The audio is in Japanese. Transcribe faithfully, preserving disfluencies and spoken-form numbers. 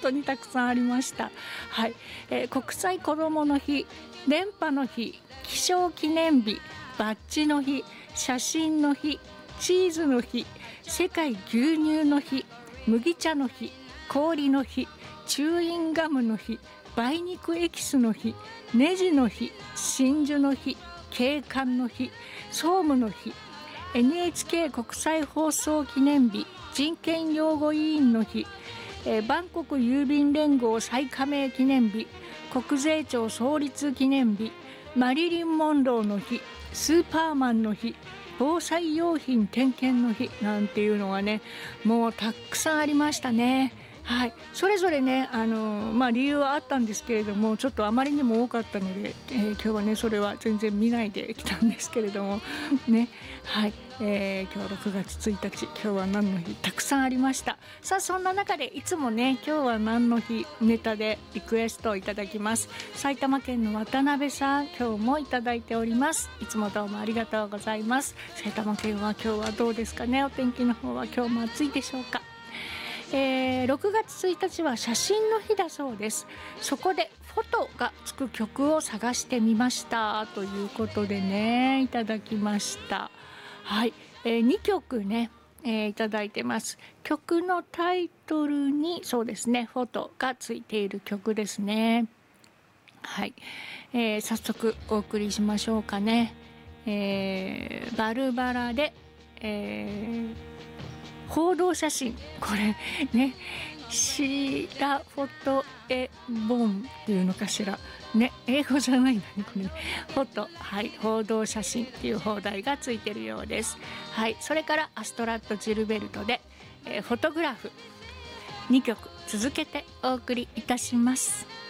当にたくさんありました。はい、えー、国際子どもの日、電波の日、気象記念日、バッジの日、写真の日、チーズの日、世界牛乳の日、麦茶の日、氷の日、チューインガムの日、梅肉エキスの日、ネジの日、真珠の日、景観の日、総務の日、エヌエイチケー 国際放送記念日、人権擁護委員の日、えー、バンコク郵便連合再加盟記念日、国税庁創立記念日、マリリン・モンローの日、スーパーマンの日、防災用品点検の日なんていうのがね、もうたくさんありましたね。はい、それぞれね、あのーまあ、理由はあったんですけれども、ちょっとあまりにも多かったので、えー、今日はねそれは全然見ないできたんですけれどもね、はい、えー、今日はろくがつついたち、今日は何の日、たくさんありました。さあ、そんな中でいつもね、今日は何の日ネタでリクエストをいただきます。埼玉県の渡辺さん、今日もいただいております。いつもどうもありがとうございます。埼玉県は今日はどうですかね、お天気の方は今日も暑いでしょうか。えー、ろくがつついたちは写真の日だそうです。そこでフォトがつく曲を探してみましたということでね、いただきました。はい、えー、にきょくね、えー、いただいてます。曲のタイトルにそうですね、フォトがついている曲ですね。はい、えー、早速お送りしましょうかね。えー、バルバラで、えー報道写真、これね、シラフォトエボンっていうのかしらね、英語じゃないんだねこれね、フォト、はい、報道写真っていう放題がついてるようです。はい、それからアストラッド・ジルベルトで、えー、フォトグラフ、にきょく続けてお送りいたします。